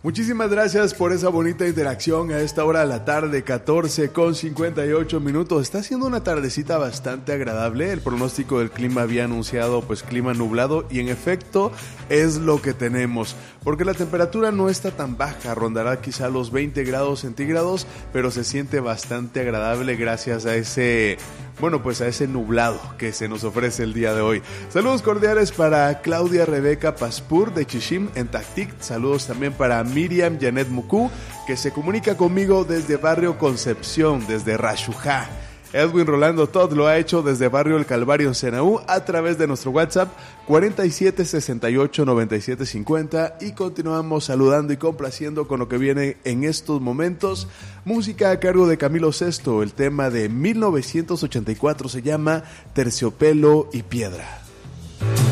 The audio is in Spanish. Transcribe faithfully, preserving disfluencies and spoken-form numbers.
Muchísimas gracias por esa bonita interacción a esta hora de la tarde, catorce con cincuenta y ocho minutos. Está siendo una tardecita bastante agradable. El pronóstico del clima había anunciado pues clima nublado y en efecto es lo que tenemos. Porque la temperatura no está tan baja, rondará quizá los veinte grados centígrados, pero se siente bastante agradable gracias a ese, bueno pues a ese nublado que se nos ofrece el día de hoy. Saludos cordiales para Claudia Rebeca Paspur de Chishim en Tactic. Saludos también para Miriam Janet Muku, que se comunica conmigo desde Barrio Concepción, desde Rashujá. Edwin Rolando Todd lo ha hecho desde Barrio El Calvario en Senaú a través de nuestro WhatsApp cuarenta y siete sesenta y ocho noventa y siete cincuenta y continuamos saludando y complaciendo con lo que viene en estos momentos. Música a cargo de Camilo Sesto, el tema de mil novecientos ochenta y cuatro se llama Terciopelo y Piedra.